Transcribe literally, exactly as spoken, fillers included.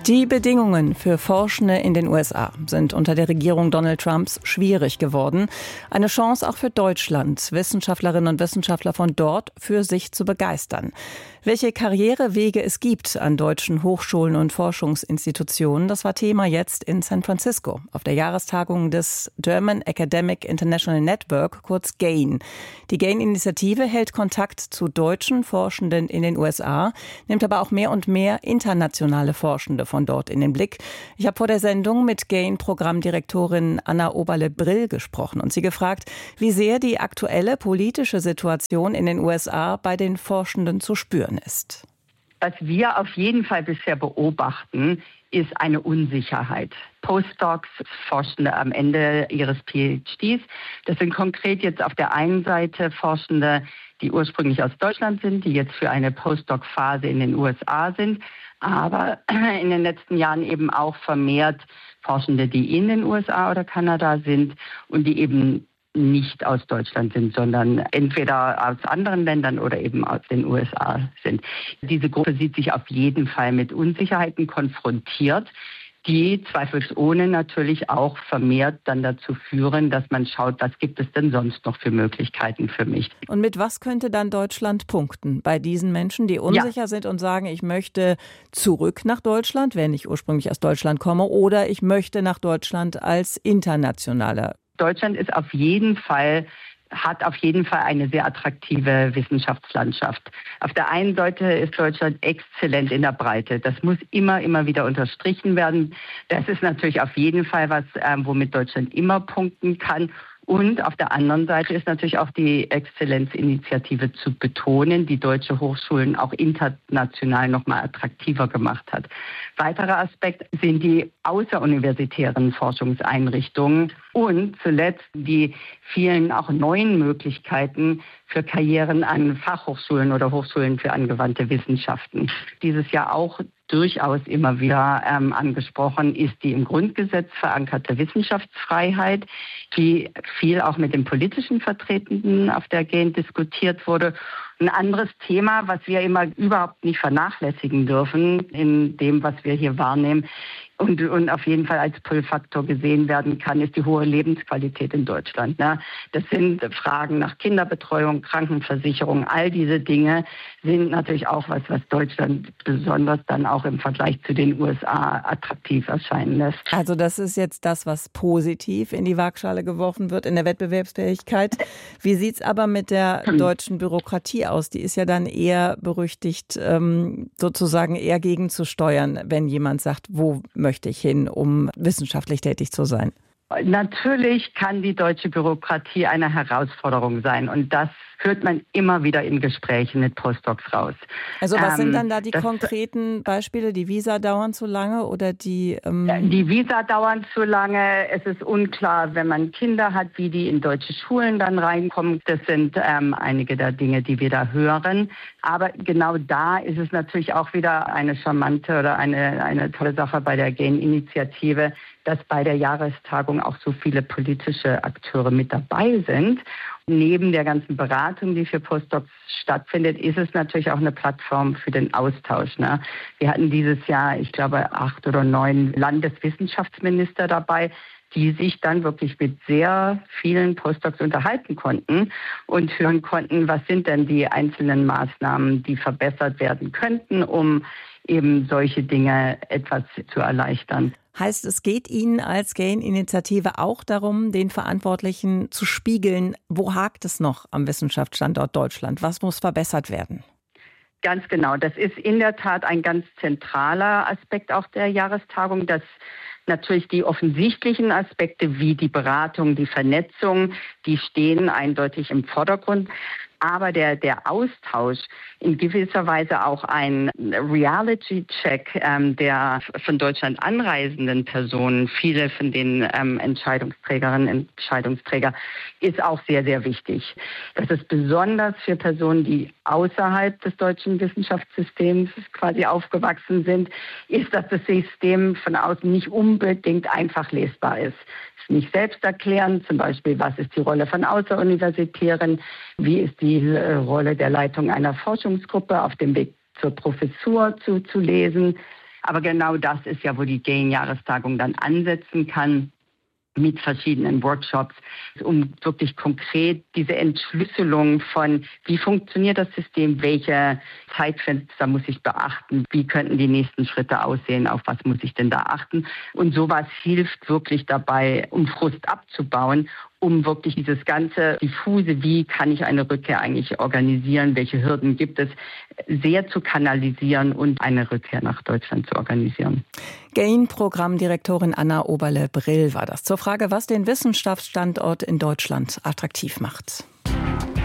Die Bedingungen für Forschende in den U S A sind unter der Regierung Donald Trumps schwierig geworden. Eine Chance auch für Deutschland, Wissenschaftlerinnen und Wissenschaftler von dort für sich zu begeistern. Welche Karrierewege es gibt an deutschen Hochschulen und Forschungsinstitutionen, das war Thema jetzt in San Francisco auf der Jahrestagung des German Academic International Network, kurz GAIN. Die GAIN-Initiative hält Kontakt zu deutschen Forschenden in den U S A, nimmt aber auch mehr und mehr internationale Forschende von dort in den Blick. Ich habe vor der Sendung mit GAIN-Programmdirektorin Anna Oberle-Brill gesprochen und sie gefragt, wie sehr die aktuelle politische Situation in den U S A bei den Forschenden zu spüren ist. Was wir auf jeden Fall bisher beobachten, ist eine Unsicherheit. Postdocs, Forschende am Ende ihres P H Ds, das sind konkret jetzt auf der einen Seite Forschende, die ursprünglich aus Deutschland sind, die jetzt für eine Postdoc-Phase in den U S A sind, aber in den letzten Jahren eben auch vermehrt Forschende, die in den U S A oder Kanada sind und die eben nicht aus Deutschland sind, sondern entweder aus anderen Ländern oder eben aus den U S A sind. Diese Gruppe sieht sich auf jeden Fall mit Unsicherheiten konfrontiert, die zweifelsohne natürlich auch vermehrt dann dazu führen, dass man schaut, was gibt es denn sonst noch für Möglichkeiten für mich. Und mit was könnte dann Deutschland punkten bei diesen Menschen, die unsicher ja. sind und sagen, ich möchte zurück nach Deutschland, wenn ich ursprünglich aus Deutschland komme, oder ich möchte nach Deutschland als internationaler? Deutschland ist auf jeden Fall hat auf jeden Fall eine sehr attraktive Wissenschaftslandschaft. Auf der einen Seite ist Deutschland exzellent in der Breite. Das muss immer, immer wieder unterstrichen werden. Das ist natürlich auf jeden Fall was, äh, womit Deutschland immer punkten kann. Und auf der anderen Seite ist natürlich auch die Exzellenzinitiative zu betonen, die deutsche Hochschulen auch international nochmal attraktiver gemacht hat. Weiterer Aspekt sind die außeruniversitären Forschungseinrichtungen und zuletzt die vielen auch neuen Möglichkeiten für Karrieren an Fachhochschulen oder Hochschulen für angewandte Wissenschaften. Dieses Jahr auch durchaus immer wieder ähm, angesprochen ist die im Grundgesetz verankerte Wissenschaftsfreiheit, die viel auch mit den politischen Vertretenden auf der GAIN diskutiert wurde. Ein anderes Thema, was wir immer überhaupt nicht vernachlässigen dürfen in dem, was wir hier wahrnehmen, Und, und auf jeden Fall als Pull-Faktor gesehen werden kann, ist die hohe Lebensqualität in Deutschland. Ne? Das sind Fragen nach Kinderbetreuung, Krankenversicherung, all diese Dinge sind natürlich auch was, was Deutschland besonders dann auch im Vergleich zu den U S A attraktiv erscheinen lässt. Also das ist jetzt das, was positiv in die Waagschale geworfen wird in der Wettbewerbsfähigkeit. Wie sieht es aber mit der deutschen Bürokratie aus? Die ist ja dann eher berüchtigt, ähm, sozusagen eher gegenzusteuern, wenn jemand sagt, wo möchte ich hin, um wissenschaftlich tätig zu sein? Natürlich kann die deutsche Bürokratie eine Herausforderung sein und das hört man immer wieder in Gesprächen mit Postdocs raus. Also was ähm, sind dann da die konkreten Beispiele? Die Visa dauern zu lange oder die... Ähm Die Visa dauern zu lange. Es ist unklar, wenn man Kinder hat, wie die in deutsche Schulen dann reinkommen. Das sind ähm, einige der Dinge, die wir da hören. Aber genau da ist es natürlich auch wieder eine charmante oder eine, eine tolle Sache bei der GAIN-Initiative, dass bei der Jahrestagung auch so viele politische Akteure mit dabei sind. Neben der ganzen Beratung, die für Postdocs stattfindet, ist es natürlich auch eine Plattform für den Austausch. Ne? Wir hatten dieses Jahr, ich glaube, acht oder neun Landeswissenschaftsminister dabei, die sich dann wirklich mit sehr vielen Postdocs unterhalten konnten und hören konnten, was sind denn die einzelnen Maßnahmen, die verbessert werden könnten, um eben solche Dinge etwas zu erleichtern. Heißt, es geht Ihnen als GAIN-Initiative auch darum, den Verantwortlichen zu spiegeln, wo hakt es noch am Wissenschaftsstandort Deutschland? Was muss verbessert werden? Ganz genau. Das ist in der Tat ein ganz zentraler Aspekt auch der Jahrestagung, dass natürlich die offensichtlichen Aspekte wie die Beratung, die Vernetzung, die stehen eindeutig im Vordergrund. Aber der, der Austausch, in gewisser Weise auch ein Reality-Check ähm, der von Deutschland anreisenden Personen, viele von den ähm, Entscheidungsträgerinnen und Entscheidungsträger, ist auch sehr, sehr wichtig. Das ist besonders für Personen, die außerhalb des deutschen Wissenschaftssystems quasi aufgewachsen sind, ist, dass das System von außen nicht unbedingt einfach lesbar ist. Nicht selbsterklärend, zum Beispiel, was ist die Rolle von Außeruniversitären, wie ist die äh, Rolle der Leitung einer Forschungsgruppe auf dem Weg zur Professur zu, zu lesen. Aber genau das ist ja, wo die Gain-Jahrestagung dann ansetzen kann, mit verschiedenen Workshops, um wirklich konkret diese Entschlüsselung von, wie funktioniert das System, welche Zeitfenster muss ich beachten, wie könnten die nächsten Schritte aussehen, auf was muss ich denn da achten. Und sowas hilft wirklich dabei, um Frust abzubauen, um wirklich dieses ganze diffuse, wie kann ich eine Rückkehr eigentlich organisieren, welche Hürden gibt es, sehr zu kanalisieren und eine Rückkehr nach Deutschland zu organisieren. Gain-Programmdirektorin Anna Oberle-Brill war das zur Frage, was den Wissenschaftsstandort in Deutschland attraktiv macht.